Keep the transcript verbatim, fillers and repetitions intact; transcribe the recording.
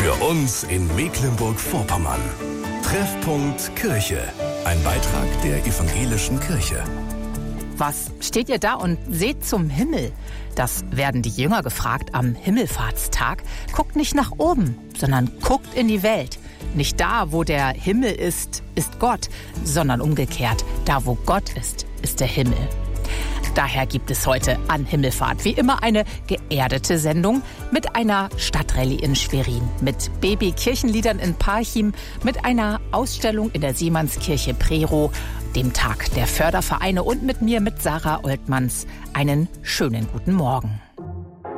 Für uns in Mecklenburg-Vorpommern. Treffpunkt Kirche. Ein Beitrag der evangelischen Kirche. Was steht ihr da und seht zum Himmel? Das werden die Jünger gefragt am Himmelfahrtstag. Guckt nicht nach oben, sondern guckt in die Welt. Nicht da, wo der Himmel ist, ist Gott, sondern umgekehrt. Da, wo Gott ist, ist der Himmel. Daher gibt es heute an Himmelfahrt wie immer eine geerdete Sendung mit einer Stadtrallye in Schwerin, mit Baby-Kirchenliedern in Parchim, mit einer Ausstellung in der Siemannskirche Prerow, dem Tag der Fördervereine und mit mir, mit Sarah Oltmanns. Einen schönen guten Morgen.